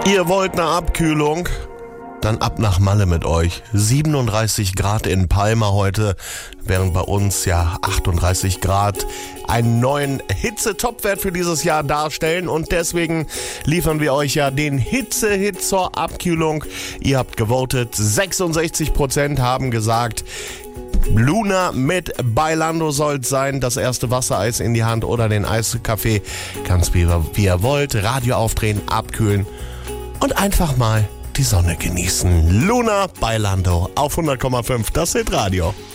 Ihr wollt eine Abkühlung? Dann ab nach Malle mit euch. 37 Grad in Palma heute, während bei uns ja 38 Grad einen neuen Hitze-Topwert für dieses Jahr darstellen. Und deswegen liefern wir euch ja den Hitze-Hit zur Abkühlung. Ihr habt gewotet, 66% haben gesagt, Luna mit Bailando soll's sein. Das erste Wassereis in die Hand oder den Eiskaffee. Ganz wie ihr wollt. Radio aufdrehen, abkühlen und einfach mal die Sonne genießen. Luna Bailando auf 100,5, das Hitradio.